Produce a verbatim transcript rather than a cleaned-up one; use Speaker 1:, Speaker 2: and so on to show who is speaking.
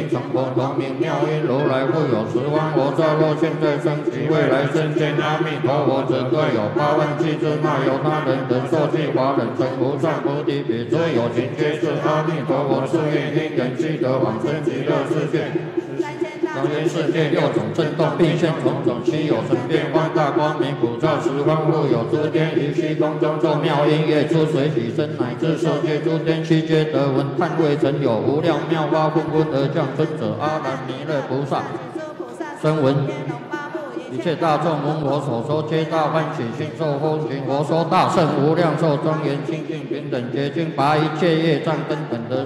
Speaker 1: 名成佛，同名妙音，如来复有十方佛刹，若现在生及未来生见阿弥陀佛者，各有八万七千那由他人等受记华人成无上菩提比，则有情皆是阿弥陀佛誓愿因缘积得往生极乐世界。当今世界六种震动，并现种种稀有神变幻大光明，普照十方复有诸天，于虚空中奏妙音乐，出水起身，乃至受界诸天悉皆得闻。叹未曾有无量妙法纷纷而降尊者，阿难弥勒菩萨声闻。一切大众闻我所说，皆大欢喜心，受风行。我说大圣无量寿庄严清净平等洁净，拔一切业障根本的